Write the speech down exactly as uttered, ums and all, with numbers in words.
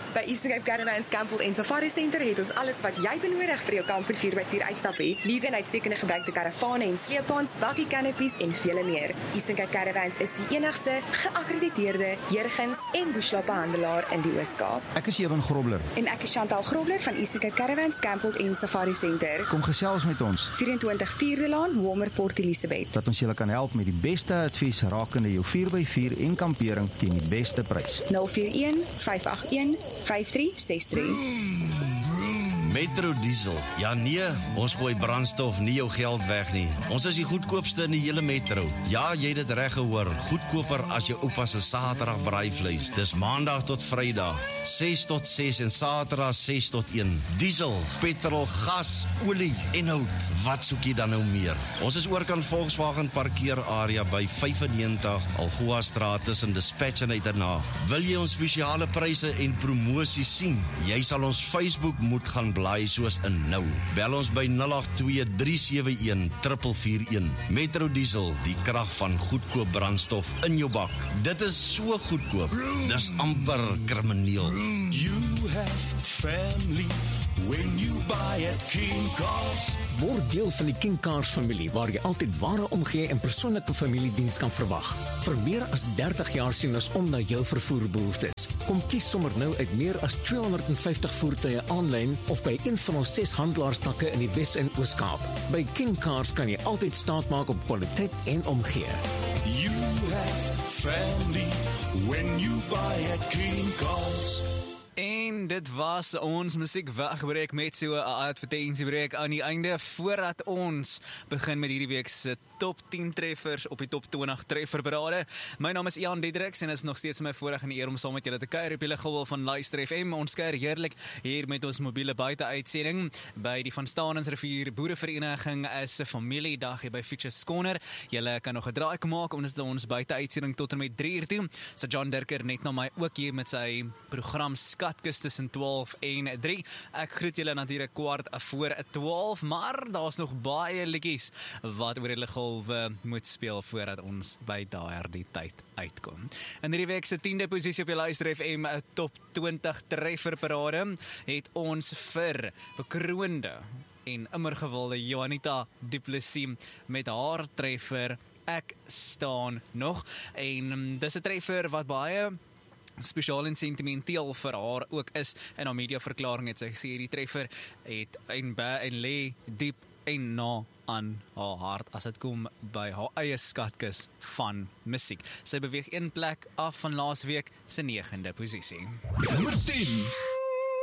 By Eastern Cape Caravans, Campbell en Safari Center het ons alles wat jy benodig vir jou kamper vier by vier uitstap het. Liewe en uitstekende gebruikte karavane en sleepwaens, bakkie canopies en vele meer. Eastern Cape Caravans is die enigste geakkrediteerde Jurgens en Bushla-behandelaar in die Oos-Kaap. Ek is Ewan Grobler. En ek is Chantal Grobler van Eastern Cape Caravans, Campbell en Safari Center. Kom gesels met ons. vyf twee Vierde Laan, Walmer, Port Elizabeth. Dat ons julle kan help met die beste advies rakende jou vier by vier en kampering teen die beste prys. nul vier een vyf agt een vyf drie ses drie. Metro Diesel. Ja nee, ons gooi brandstof nie jou geld weg nie. Ons is die goedkoopste in die hele metro. Ja, jy het dit reg gehoor. Goedkoper as jou oupa se Saterdag braaivleis. Dis Maandag tot Vrydag, ses tot ses en Saterdag ses tot een. Diesel, petrol, gas, olie en hout. Wat soek jy dan nou meer? Ons is oorkant Volkswagen parkeerarea by vyfennegentig Algoa Straat tussen Dispatch en Uiternaag. Wil jy ons spesiale pryse en promosie sien? Jy sal ons Facebook moet gaan blaai soos in nou. Bel ons by nul agt twee drie sewe een vier vier een. Metro Diesel, die krag van goedkoop brandstof in jou bak. Dit is so goedkoop. Dis amper krimineel. You have family when you buy at King Cars. Word deel van die King Cars familie, waar jy altyd ware omgee en persoonlike familiediens kan verwag. Vir meer as dertig jaar sien ons om na jou vervoerbehoeftes. Kom kies sommer nou uit meer as tweehonderdvyftig voertuie aanlyn of by een van ons ses handelaarstakke in die Wes- en Oos-Kaap. By King Cars kan jy altyd staat maak op kwaliteit en omgee. You have family when you buy at King Cars. En dit was ons musiek wegbreek met so 'n advertensiebreek aan die einde, voordat ons begin met hierdie week se top tien treffers op die top twintig trefferparade. My naam is Ian Diedriks en is nog steeds my voorreg en eer om saam met julle te kuier op julle golf van Luister F M. Ons kuier heerlik hier met ons mobiele buiteuitsending by die Van Staanensrivier Boerevereniging is 'n familiedag hier by Fitches Corner. Julle kan nog 'n draai maak om ons buiteuitsending tot en met drie uur toe. So John Dirker net na my ook hier met sy program Skatkis tussen twaalf en drie. Ek groet julle natuurlik kwart voor twaalf, maar daar's nog baie liedjies wat oor die golwe moet speel voordat ons by daardie tyd uitkom. In hierdie week se tiende posisie op die Luister F M top twintig trefferparade het ons vir bekroonde en immergewilde Juanita Du Plessis met haar treffer Ek staan nog, en dis 'n treffer wat baie spesiaal en sentimenteel vir haar ook is. In haar mediaverklaring het sy gesê die treffer het en by en lê diep en na aan haar hart as dit kom by haar eie skatkis van musiek. Sy beweeg een plek af van laasweek se negende posisie. Nommer tien.